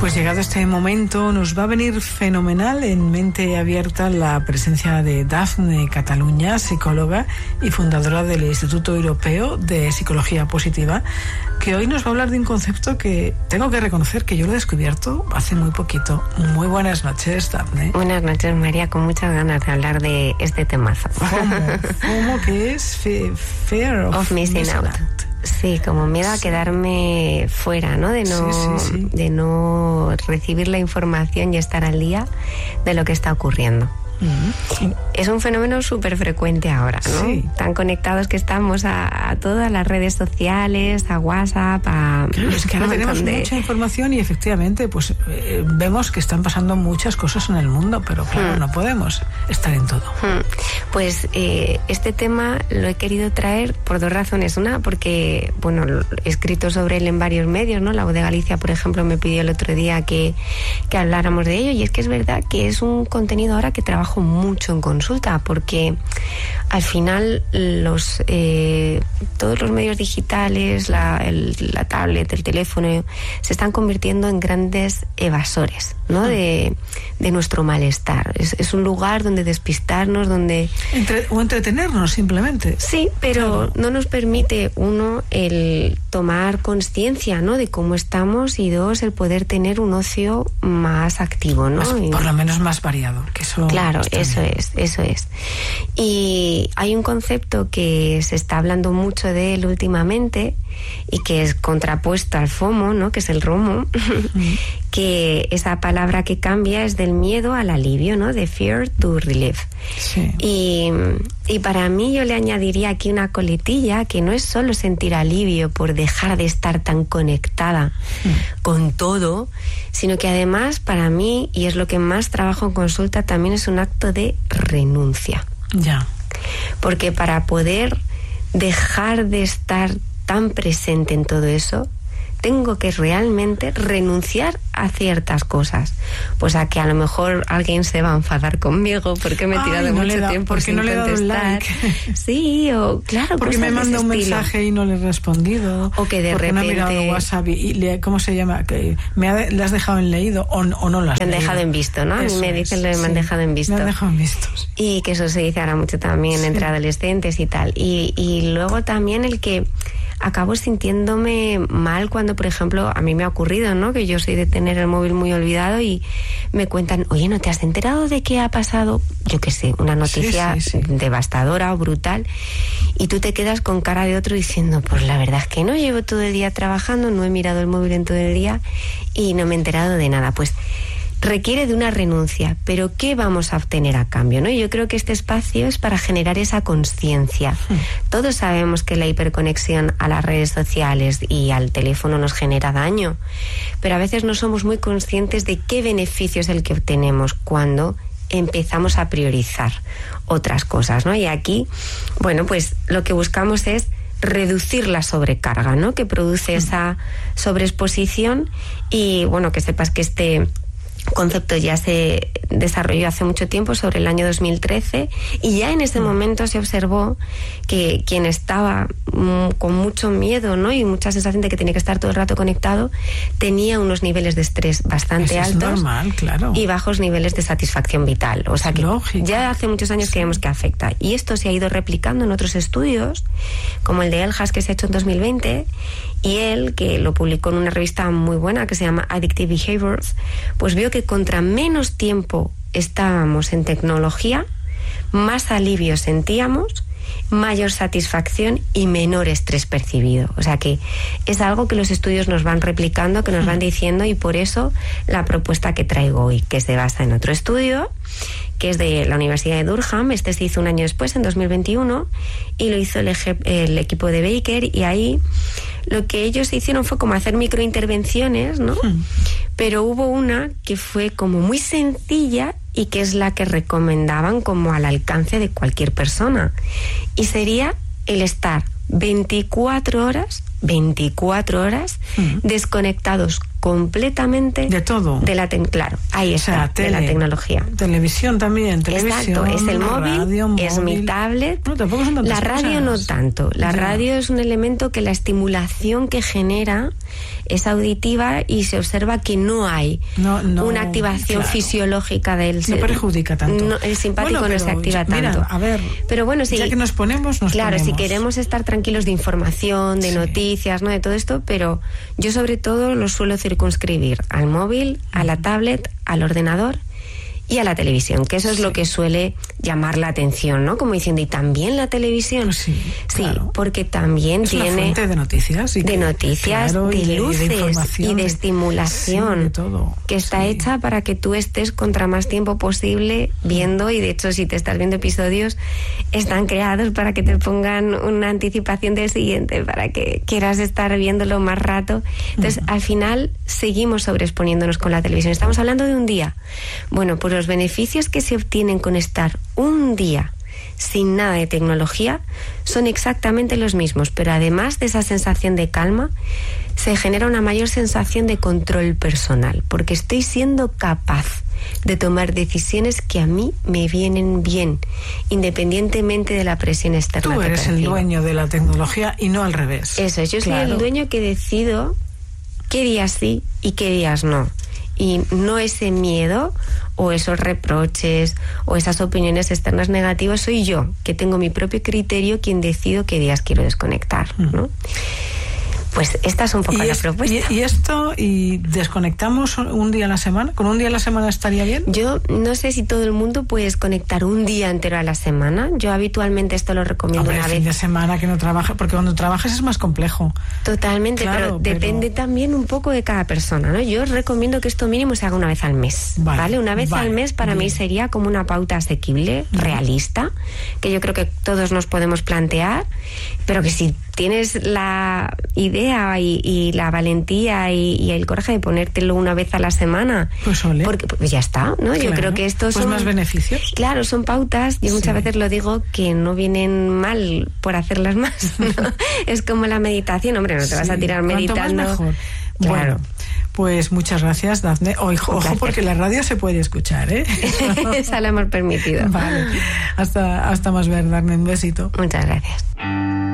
Pues llegado este momento nos va a venir fenomenal en Mente Abierta la presencia de Dafne Cataluña, psicóloga y fundadora del Instituto Europeo de Psicología Positiva, que hoy nos va a hablar de un concepto que tengo que reconocer que yo lo he descubierto hace muy poquito. Muy buenas noches, Dafne. Buenas noches, María, con muchas ganas de hablar de este temazo. ¿Cómo que es? Fear of missing out. Sí, como miedo a quedarme fuera, ¿no? De no recibir la información y estar al día de lo que está ocurriendo. Es un fenómeno súper frecuente ahora, ¿no? Sí. Tan conectados que estamos a todas las redes sociales, a WhatsApp, Claro, es que ahora tenemos mucha información y efectivamente pues vemos que están pasando muchas cosas en el mundo, pero claro, no podemos estar en todo. Pues este tema lo he querido traer por dos razones. Una, porque, bueno, he escrito sobre él en varios medios, ¿no? La Voz de Galicia, por ejemplo, me pidió el otro día que habláramos de ello, y es que es verdad que es un contenido ahora que trabajo mucho en consulta, porque al final todos los medios digitales, la tablet, el teléfono, se están convirtiendo en grandes evasores, ¿no? De nuestro malestar. Es un lugar donde despistarnos, donde... O entretenernos, simplemente. Sí, pero claro, no nos permite, uno, el tomar conciencia, ¿no? De cómo estamos, y dos, el poder tener un ocio más activo, ¿no? Por lo menos más variado, que eso... Claro, eso es. Y hay un concepto que se está hablando mucho de él últimamente y que es contrapuesto al FOMO, ¿no? Que es el ROMO, que esa palabra que cambia es del miedo al alivio, ¿no? De fear to relief. Sí. Y para mí yo le añadiría aquí una coletilla, que no es solo sentir alivio por dejar de estar tan conectada con todo, sino que además para mí, y es lo que más trabajo en consulta, también es un acto de renuncia. Ya. Porque para poder dejar de estar tan presente en todo eso, tengo que realmente renunciar a ciertas cosas. Pues a que a lo mejor alguien se va a enfadar conmigo porque me he tirado mucho tiempo sin contestar. Sí, o claro, porque me manda un mensaje y no le he respondido. O que de repente... no he mirado WhatsApp y ¿cómo se llama? Que le has dejado en leído o no lo has leído. Me han dejado en visto, ¿no? Eso a mí me dicen me han dejado en visto. Me han dejado en visto. Y que eso se dice ahora mucho también entre adolescentes y tal. Y luego también el que... acabo sintiéndome mal cuando, por ejemplo, a mí me ha ocurrido, ¿no? Que yo soy de tener el móvil muy olvidado y me cuentan, oye, ¿no te has enterado de qué ha pasado? Yo qué sé, una noticia devastadora o brutal, y tú te quedas con cara de otro diciendo, pues la verdad es que no, llevo todo el día trabajando, no he mirado el móvil en todo el día y no me he enterado de nada. Pues requiere de una renuncia, pero ¿qué vamos a obtener a cambio, no? Yo creo que este espacio es para generar esa conciencia. Todos sabemos que la hiperconexión a las redes sociales y al teléfono nos genera daño, pero a veces no somos muy conscientes de qué beneficio es el que obtenemos cuando empezamos a priorizar otras cosas, ¿no? Y aquí, bueno, pues lo que buscamos es reducir la sobrecarga, ¿no? Que produce esa sobreexposición. Y bueno, que sepas que este concepto ya se desarrolló hace mucho tiempo, sobre el año 2013, y ya en ese momento se observó que quien estaba con mucho miedo, ¿no? Y mucha sensación de que tenía que estar todo el rato conectado, tenía unos niveles de estrés bastante altos, normal, claro, y bajos niveles de satisfacción vital. O sea que ya hace muchos años que vemos que afecta, y esto se ha ido replicando en otros estudios, como el de Elhas, que se ha hecho en 2020, y él, que lo publicó en una revista muy buena que se llama Addictive Behaviors, pues vio que contra menos tiempo estábamos en tecnología, más alivio sentíamos, mayor satisfacción y menor estrés percibido. O sea que es algo que los estudios nos van replicando, que nos van diciendo, y por eso la propuesta que traigo hoy, que se basa en otro estudio, que es de la Universidad de Durham. Este se hizo un año después, en 2021, y lo hizo el equipo de Baker, y ahí lo que ellos hicieron fue como hacer microintervenciones, ¿no? Pero hubo una que fue como muy sencilla y que es la que recomendaban como al alcance de cualquier persona, y sería el estar 24 horas desconectados completamente de todo. Claro, ahí está, de la tecnología. Televisión también, televisión. Exacto, es el móvil, es mi tablet. No, tampoco son tantas la radio cosas. no tanto. La radio es un elemento que la estimulación que genera es auditiva y se observa que no hay una activación fisiológica del no perjudica tanto. El simpático no se activa tanto. Mira, a ver, pero bueno, sí, ya que nos ponemos. Claro, si queremos estar tranquilos de información, de noticias, ¿no? De todo esto, pero yo sobre todo lo suelo circunscribir al móvil, a la tablet, al ordenador y a la televisión, que eso es lo que suele llamar la atención, ¿no? Como diciendo, ¿y también la televisión? Pues sí, claro. Porque también es una fuente de noticias. De luces y de estimulación. Sí, de todo. Que está hecha para que tú estés contra más tiempo posible viendo, y de hecho si te estás viendo episodios, están creados para que te pongan una anticipación del siguiente, para que quieras estar viéndolo más rato. Entonces, al final, seguimos sobreexponiéndonos con la televisión. Estamos hablando de un día. Bueno, pues los beneficios que se obtienen con estar un día sin nada de tecnología son exactamente los mismos, pero además de esa sensación de calma, se genera una mayor sensación de control personal, porque estoy siendo capaz de tomar decisiones que a mí me vienen bien, independientemente de la presión externa. Tú eres el dueño de la tecnología y no al revés. Eso es, yo soy el dueño que decido qué días sí y qué días no. Y no ese miedo o esos reproches o esas opiniones externas negativas, soy yo, que tengo mi propio criterio, quien decido qué días quiero desconectar, ¿no? Pues esta es un poco la propuesta. ¿Y desconectamos un día a la semana? ¿Con un día a la semana estaría bien? Yo no sé si todo el mundo puede desconectar un día entero a la semana. Yo habitualmente esto lo recomiendo una vez. Fin de semana que no trabaja, porque cuando trabajas es más complejo. Totalmente, claro, pero depende también un poco de cada persona, ¿no? Yo os recomiendo que esto mínimo se haga una vez al mes, ¿vale? Una vez al mes para mí sería como una pauta asequible, realista, que yo creo que todos nos podemos plantear, pero que si tienes la idea y la valentía y el coraje de ponértelo una vez a la semana, porque pues ya está, ¿no? Claro. Yo creo que estos son más beneficios. Claro, son pautas. Yo muchas veces lo digo que no vienen mal por hacerlas más, ¿no? Es como la meditación, hombre, no te vas a tirar meditando. Más mejor. Claro. Bueno, pues muchas gracias, Dafne. Ojo, porque la radio se puede escuchar, ¿eh? Esa la hemos permitido. Vale. Hasta más ver, Dafne. Un besito. Muchas gracias.